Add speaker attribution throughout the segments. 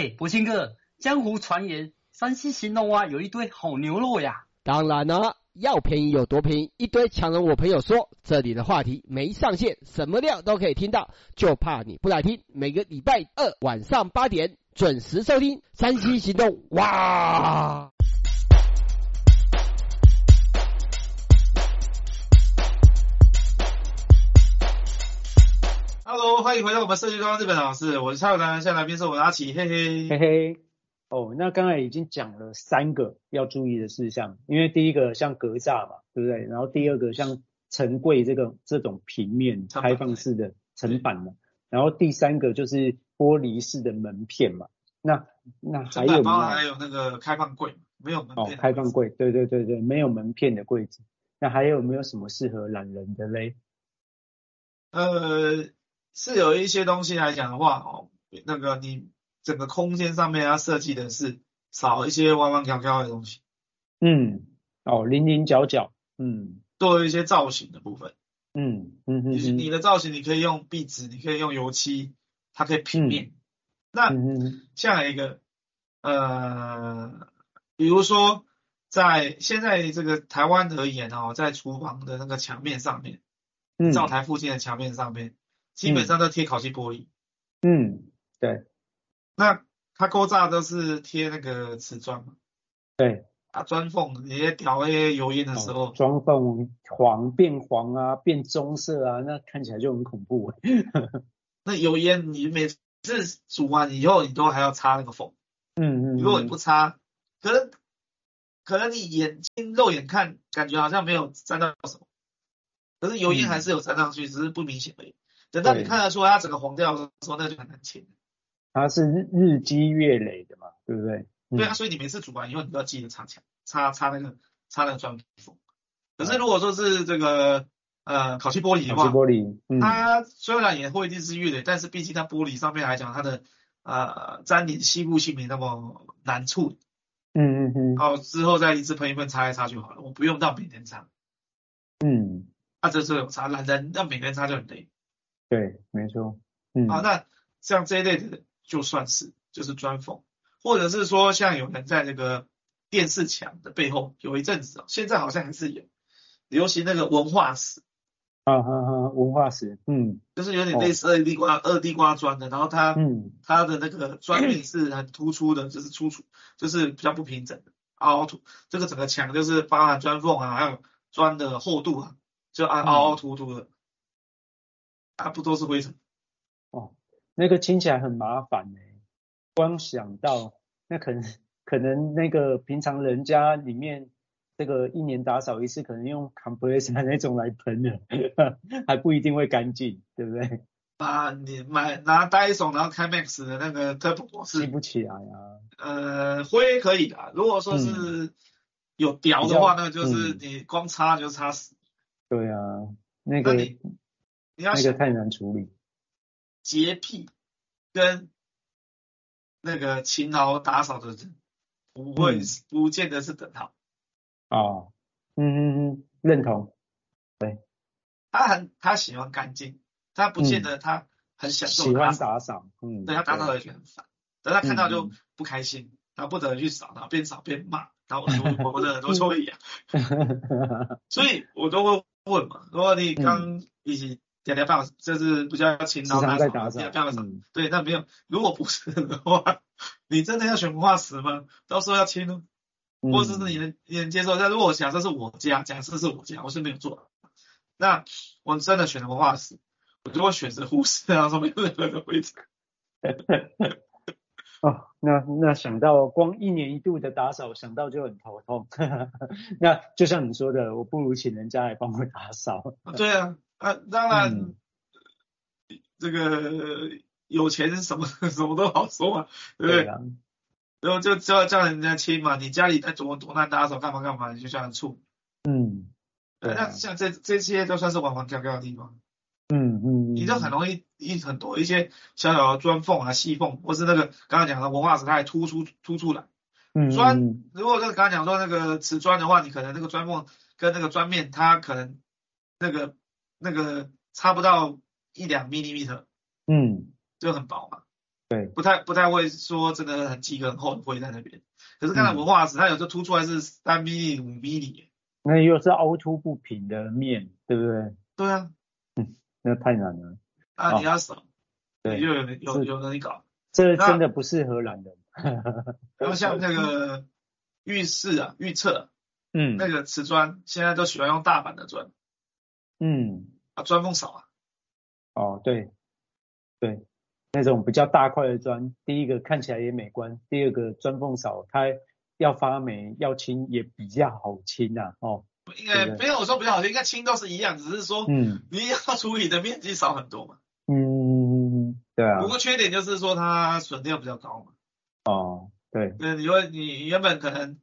Speaker 1: 博兴哥，江湖传言山西兴隆啊有一堆好牛肉呀。
Speaker 2: 当然了，要便宜有多便宜，一堆强人我朋友说，这里的话题没上限，什么料都可以听到，就怕你不来听。每个礼拜二晚上8点准时收听山西行动。哇
Speaker 3: ！Hello， 欢迎回到我们设计装日本老师，我是蔡友南，现在来宾是我的阿奇，嘿嘿
Speaker 4: 嘿嘿。哦，那刚才已经讲了3个要注意的事项，因为第一个像格栅嘛，对不对？然后第二个像层柜这种平面开放式的层板嘛，然后第3个就是玻璃式的门片嘛。那还有没有？
Speaker 3: 还有那个开放柜，没有门片。
Speaker 4: 哦，开放柜，对，没有门片的柜子。那还有没有什么适合懒人的嘞？
Speaker 3: 是有一些东西来讲的话，哦，那个你整个空间上面要设计的是少一些弯弯角角的东西。
Speaker 4: 零零角角，
Speaker 3: 多一些造型的部分。
Speaker 4: 你
Speaker 3: 的造型你可以用壁纸，你可以用油漆，它可以平面。那像一个比如说在现在这个台湾而言哦，在厨房的那个墙面上面，灶台附近的墙面上面，基本上都贴烤漆玻璃。
Speaker 4: 对。
Speaker 3: 那它勾栅都是贴那个瓷砖嘛？
Speaker 4: 对。
Speaker 3: 砖缝你在调那些油烟的时候，
Speaker 4: 砖缝变黄啊，变棕色啊，那看起来就很恐怖。
Speaker 3: 那油烟你每次煮完以后，你都还要擦那个缝。如果你不擦，可能你肉眼看感觉好像没有沾到什么，可是油烟还是有沾上去，只是不明显而已。等到你看得出来它整个黄掉的时候，那就很难清。
Speaker 4: 它是日积月累的嘛，对不对？
Speaker 3: 对啊，所以你每次煮完以后，你都要记得擦那个砖缝。可是如果说是这个烤漆玻璃的话，它虽然也会日积月累，但是毕竟它玻璃上面来讲，它的粘连吸附性没那么难处理。之后再一次喷一喷，擦一擦就好了，我不用到每天擦。这是有擦，懒人要每天擦就很累。
Speaker 4: 对，没错。
Speaker 3: 那像这一类的就是砖缝，或者是说像有人在那个电视墙的背后，有一阵子现在好像还是有流行那个文化石。
Speaker 4: 文化石，
Speaker 3: 就是有点类似二地瓜砖的，然后它的那个砖面是很突出的，就是比较不平整的凹凸，这个整个墙就是包含砖缝啊，还有砖的厚度啊，就凹凸的，不都是灰尘。
Speaker 4: 那个听起来很麻烦光想到那可能那个平常人家里面这个1年打扫一次，可能用 compressor 那种来喷的，还不一定会干净，对不对？
Speaker 3: 你拿Dyson然后开 Max 的那个 Turbo 模式，
Speaker 4: 吸不起来啊。
Speaker 3: 灰可以的，如果说是有屌的话，那个就是你光擦就擦死。
Speaker 4: 对啊，那个太难处理。
Speaker 3: 洁癖跟那个勤劳打扫的人不见得是等号。
Speaker 4: 认同。对，
Speaker 3: 他喜欢干净，他不见得他很享受
Speaker 4: 喜欢打扫。
Speaker 3: 对，他打扫的觉得很烦，等他看到就不开心，然后不得去扫，然后边扫边骂，然后我的耳朵就会痒。所以我都会问嘛，如果你刚一起点半小时，就是比较勤劳打扫，对，那没有，如果不是的话，你真的要选文化石吗？到时候要清哦。或者是你能接受，但如果假设是我家，我是没有做的，那我真的选了文化石，我就会选择忽视它上面任何的灰尘。
Speaker 4: 那想到光1年1度的打扫，想到就很头痛。那就像你说的，我不如请人家来帮我打扫。
Speaker 3: 对啊，当然，这个有钱什么都好说嘛，对不对？然后就叫人家清嘛，你家里在多难打扫干嘛，你就叫人处。那像这些都算是弯弯角角的地方。你就很容易很多一些小小的砖缝啊、细缝，或是那个刚刚讲的文化石，它还突出来。如果刚刚讲说那个瓷砖的话，你可能那个砖缝跟那个砖面，它可能那个差不到1-2 mm，就很薄嘛。
Speaker 4: 对，
Speaker 3: 不太会说真的很几个很厚的灰在那边。可是刚才文化石它有时候凸出来是3mm、5mm，
Speaker 4: 那又是凹凸不平的面，对不对？
Speaker 3: 对啊，
Speaker 4: 那太难了。
Speaker 3: 啊你要扫，
Speaker 4: 对，
Speaker 3: 你就有人搞。
Speaker 4: 这真的不适合懒人。
Speaker 3: 然后像那个浴室啊、浴厕，那个瓷砖现在都喜欢用大板的砖，砖缝少啊。
Speaker 4: 哦，对，那种比较大块的砖，第一个看起来也美观，第二个砖缝少，它要发霉要清也比较好清啊。哦，
Speaker 3: 应该没有说比较好清，应该清都是一样，只是说你要处理的面积少很多嘛。
Speaker 4: 对啊。
Speaker 3: 不过缺点就是说它损量比较高嘛。
Speaker 4: 哦，对。
Speaker 3: 你原本可能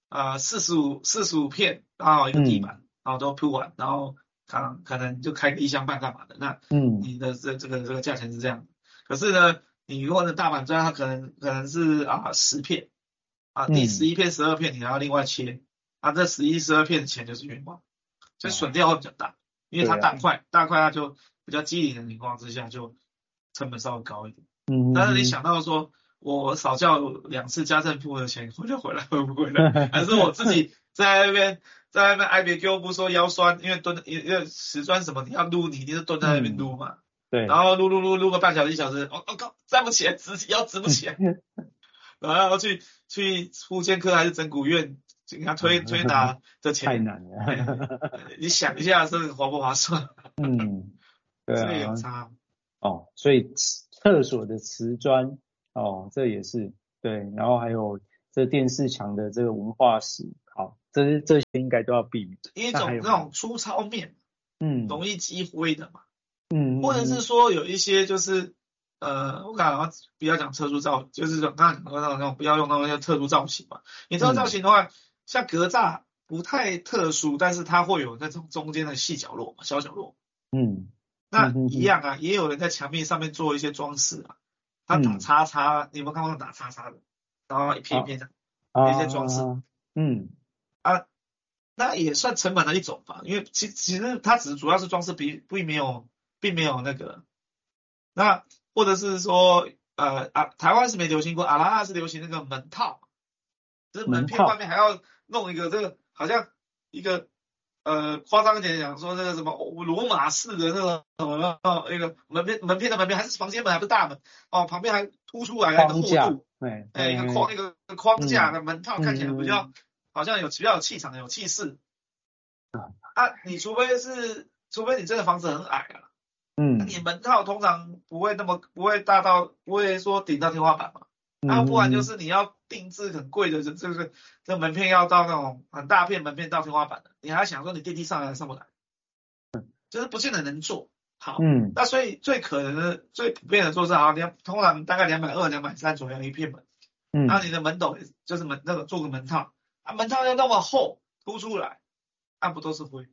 Speaker 3: 45片刚好一个地板，然后都铺完，然后可能就开个1箱半干嘛的，那你的这个价钱是这样。可是呢，你如果的大板砖它可能是10片第11片、12片你还要另外切这11、12片的钱就是冤枉，所以损掉会比较大，因为它大块它就比较机灵的情况之下就成本稍微高一点。但是你想到说我少交2次家政部的钱回不回来？还是我自己在那边挨别丢不说腰酸，因为瓷砖什么你要撸你一定是蹲在那边撸嘛。
Speaker 4: 对。
Speaker 3: 然后撸个半小时1小时，靠，站不起来，腰直不起来。然后去复健科还是整骨院，给他推拿的钱
Speaker 4: 太难了。
Speaker 3: 你想一下，这划不划算？
Speaker 4: 对啊。
Speaker 3: 所以有差。
Speaker 4: 所以厕所的瓷砖这也是对，然后还有这电视墙的这个文化石，好，这些应该都要避免。
Speaker 3: 一种那种粗糙面，容易积灰的嘛。或者是说有一些就是我刚刚不要讲特殊造，就是刚刚讲到那种不要用那些特殊造型嘛。你特殊造型的话，像格栅不太特殊，但是它会有那种中间的细角落嘛，小角落。那一样啊，也有人在墙面上面做一些装饰啊，他打叉叉，你有没有看过打叉叉的？然后一片一片的一些装饰。那也算成本的一种吧，因为其实它主要是装饰，并没有那个。那或者是说台湾是没流行过，阿拉亚是流行那个门套，就是门片外面还要弄一个这个好像一个夸张一点讲说那个什么罗马式的那个那个门片的门片还是房间门还不是大门旁边还凸出来那个厚度，一个框架的门套看起来比较好像比较有气场有气势你除非你这个房子很矮你门套通常不会大到不会说顶到天花板嘛，不然就是你要定制很贵的这门片要到那种很大片门片到天花板的，你还想说你电梯上来上不来，就是不见得能做好。那所以最可能的最普遍的做是通常大概220、230左右一片门，然后你的门斗就是那个做个门套门套要那么厚凸出来，不都是灰，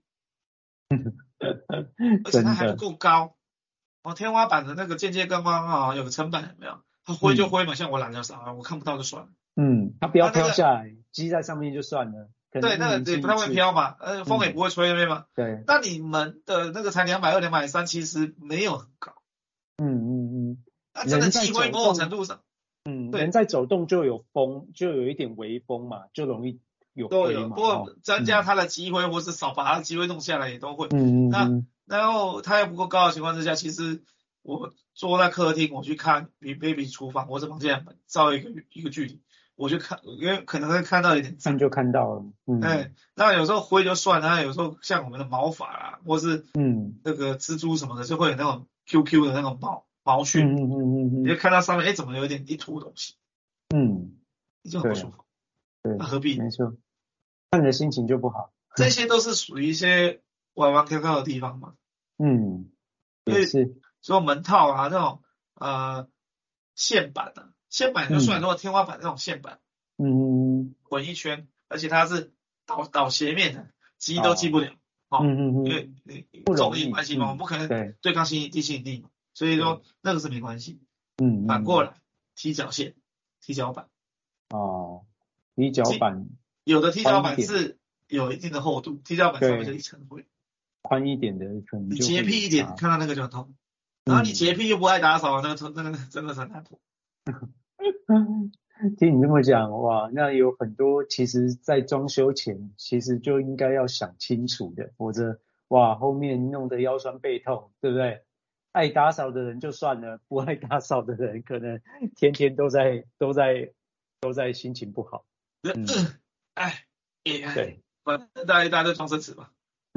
Speaker 3: 而且它还不够高天花板的那个间接跟光有个层板有没有？它灰就灰嘛，像我懒得扫我看不到就算了。
Speaker 4: 它不要飘下来，积在上面就算了。
Speaker 3: 对，那个也不太会飘嘛，风也不会吹那边嘛。
Speaker 4: 对。
Speaker 3: 那你门的那个才220、230，其实没有很高。那真的积灰某种程度上，
Speaker 4: 人在走动就有风，就有一点微风嘛，就容易有灰嘛。
Speaker 3: 不过增加它的积灰，或是少把它的积灰弄下来也都会。然后它又不够高的情况之下，其实我坐在客厅，我去看比厨房或者房间的门，照一个距离，我就看，因为可能会看到一点
Speaker 4: 看就看到了。
Speaker 3: 那有时候灰就算了，有时候像我们的毛发啦，或是那个蜘蛛什么的，就会有那种 QQ 的那种毛屑，你就看到上面怎么有一点一坨东西，就很不舒服。那何必？
Speaker 4: 没错，看着心情就不好。
Speaker 3: 这些都是属于一些玩玩跳跳的地方嘛。
Speaker 4: 也是。
Speaker 3: 所以门套那种线板就算，如果天花板那种线板，滚一圈，而且它是倒斜面的，积都积不了，因为重力关系嘛，我们不可能对抗地心引力嘛，所以说那个是没关系。反过来踢脚线、踢脚板。
Speaker 4: 踢脚板
Speaker 3: 有的踢脚板是有一定的厚度，踢脚板上面就一层灰。
Speaker 4: 宽一点的可能
Speaker 3: 你洁癖一点，看到那个就很痛。然后你洁癖又不爱打扫，那个真的是很难破。
Speaker 4: 听你这么讲，哇，那有很多其实在装修前其实就应该要想清楚的，否则哇后面弄得腰酸背痛，对不对？爱打扫的人就算了，不爱打扫的人可能天天都在心情不好。
Speaker 3: 哎，
Speaker 4: 对，
Speaker 3: 反正大家都装奢侈嘛。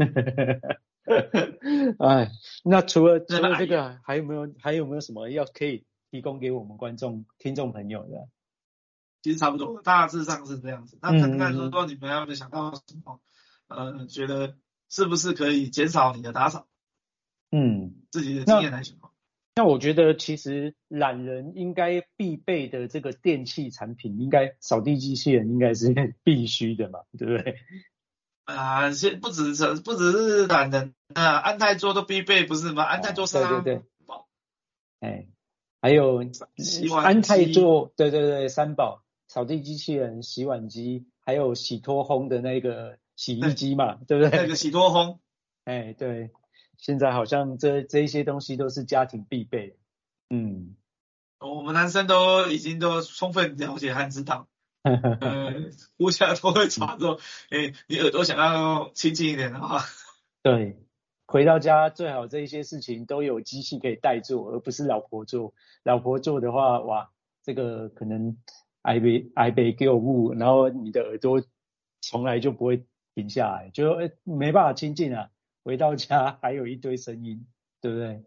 Speaker 4: 哎，那除了这个，还有没有什么可以提供给我们听众朋友的？
Speaker 3: 其实差不多，大致上是这样子。那看看说你们有没有想到什么？觉得是不是可以减少你的打扫？自己的经验来讲。
Speaker 4: 那我觉得其实懒人应该必备的这个电器产品，应该扫地机器人应该是必须的嘛，对不对？
Speaker 3: 不只是懒人安泰桌都必备不是吗？安泰桌是
Speaker 4: 对，还有安泰桌，对，三宝，扫地机器人、洗碗机，还有洗脱烘的那个洗衣机嘛，对不对？
Speaker 3: 那个洗脱烘，
Speaker 4: 对。现在好像这一些东西都是家庭必备。
Speaker 3: 我们男生都已经充分了解和知道，互相都会查说，你耳朵想要清净一点的话，
Speaker 4: 对，回到家最好这一些事情都有机器可以代做，而不是老婆做。老婆做的话，哇，这个可能挨北给我误，然后你的耳朵从来就不会停下来，就没办法清净啊。回到家还有一堆声音，对不对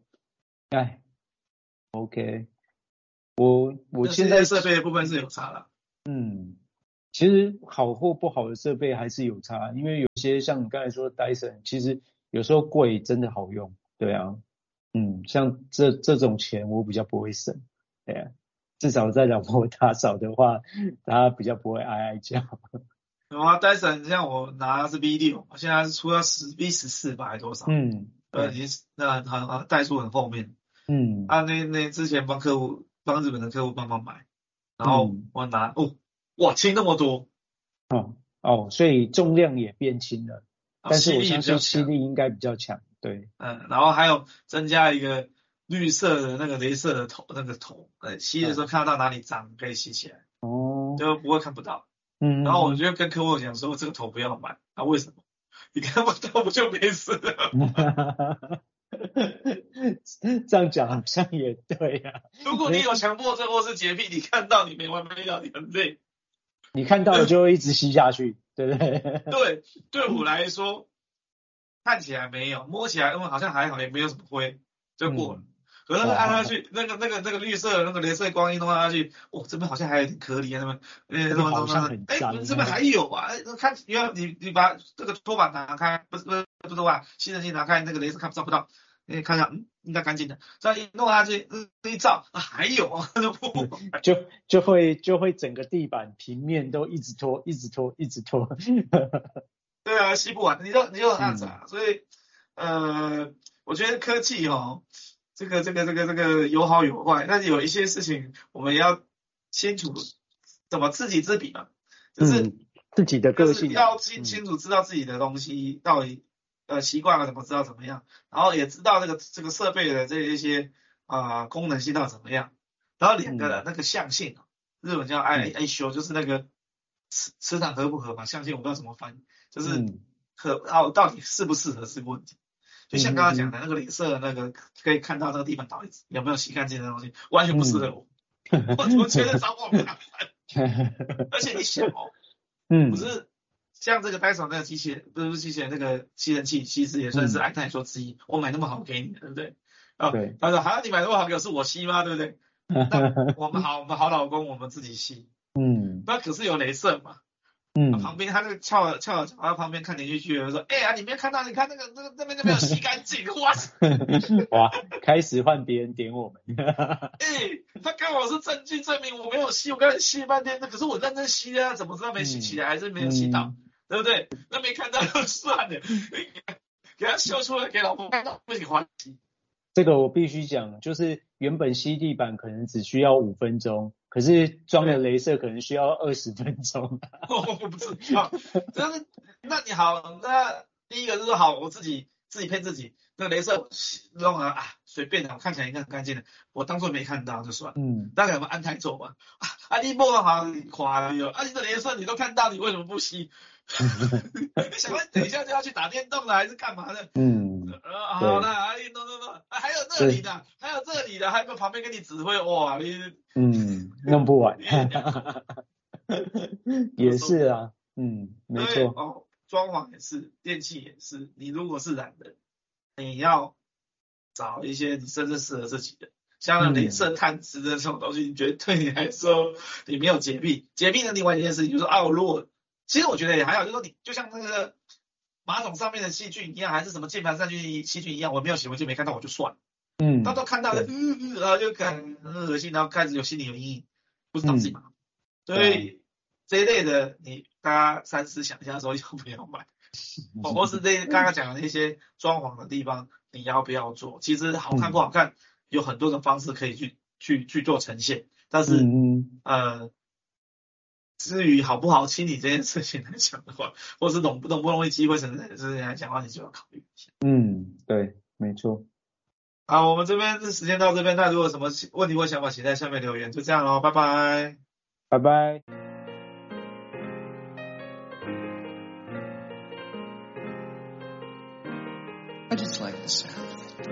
Speaker 4: ？OK， 我现在
Speaker 3: 设备的部分是有差了。
Speaker 4: 其实好或不好的设备还是有差，因为有些像你刚才说的 Dyson， 其实有时候贵真的好用，对啊。像这种钱我比较不会省，对啊。至少在老婆打扫的话，她比较不会哀叫。
Speaker 3: 有啊 Dyson 像我拿的是 V6， 现在是出到V14吧还多少？已经那代数很后面。那之前帮日本的客户帮忙买，然后我拿哇轻那么多。
Speaker 4: 所以重量也变轻了，但是我相信吸力应该比较强，对。
Speaker 3: 然后还有增加一个绿色的那个雷射的头，吸的时候看到哪里脏可以吸起来，就不会看不到。然后我就跟客户讲说，这个头不要买，为什么？你看不到不就没事了？
Speaker 4: 这样讲好像也对啊。
Speaker 3: 如果你有强迫症或是洁癖，你看到你没完没了，你很累。
Speaker 4: 你看到了就会一直吸下去，对不对？
Speaker 3: 对我来说，看起来没有，摸起来好像还好，也没有什么灰，就过了。可是按下去，那个绿色的那个雷射光一弄下去，这边好像还有点颗粒，
Speaker 4: 好像很脏。
Speaker 3: 这边还有啊，看，你把这个拖把拿开，不是拖把，吸尘器拿开，那个雷射照不到，看一下，应该干净的。再一弄下去，一照，还有啊，
Speaker 4: 就会整个地板平面都一直拖。
Speaker 3: 对啊，吸不完，你就这样子啊，所以我觉得科技这个有好有坏，但是有一些事情我们要清楚怎么知己知彼嘛，就是
Speaker 4: 自己的个性，
Speaker 3: 要清楚知道自己的东西到底习惯了怎么知道怎么样，然后也知道这个设备的这一些功能性到怎么样，然后两个的那个相性，日本叫爱修，就是那个磁场合不合嘛，相性我不知道怎么翻译，就是到底适不适合是个问题。就像刚刚讲的那个镭射，那个可以看到那个地板到底有没有洗干净的东西，完全不适合我。我觉得找我麻烦。而且你想不是像这个Dyson那个机器人，不是机器人，那个吸尘器其实也算是安泰说之一。我买那么好给你，对不对？
Speaker 4: 对。
Speaker 3: 他说你买那么好给我，是我吸吗？对不对？那我们好老公，我们自己吸。那可是有镭射嘛。旁边他那个翘了脚到旁边看连续剧，说你没有看到，你看那边有洗干净，
Speaker 4: 哇，开始换别人点我们。
Speaker 3: 他刚好是证据证明我没有吸，我刚才吸半天，可是我认真吸啊，怎么知道没吸起来，还是没有吸到，对不对？那没看到就算了，给他秀出来给老婆看到，不行还吸。
Speaker 4: 这个我必须讲，就是原本吸地板可能只需要5分钟。可是装了雷射可能需要20分钟。
Speaker 3: 我不知道，那你好，那第一个就是好，我自己骗自己，那个雷射弄了随便的，我看起来应该很干净的，我当作没看到就算。大概有没有安太座嘛？你不好你夸了哟，你的连胜你都看到，你为什么不吸？你想问等一下就要去打电动了还是干嘛的？好了，no，还有这里的，还有这里的，还有旁边跟你指挥，哇，你
Speaker 4: 弄不完。也是啊，没错。
Speaker 3: 哦，装潢也是，电器也是，你如果是懒人，你要找一些你真正适合自己的，像雷射探知的这种东西，你觉得对你来说你没有洁癖？洁癖的另外一件事情就是我如果其实我觉得也还好，就是说你就像那个马桶上面的细菌一样，还是什么键盘上去细菌一样，我没有洗，我就没看到我就算了。到时候看到了，然后就很恶心，然后开始有心理有阴影，不是导自己嘛？所以这一类的，你大家三思想一下，说要不要买，或是这刚刚讲的那些装潢的地方，你要不要做？其实好看不好看，有很多种方式可以去做呈现，但是至于好不好清理这件事情来讲的话，或是容不容易积灰尘这件事情来讲的话，你就要考虑一下。
Speaker 4: 对，没错。
Speaker 3: 好，我们这边时间到这边，那如果有什么问题或想法，请在下面留言。就这样咯，拜拜。
Speaker 4: 拜拜。
Speaker 5: I just like the sound.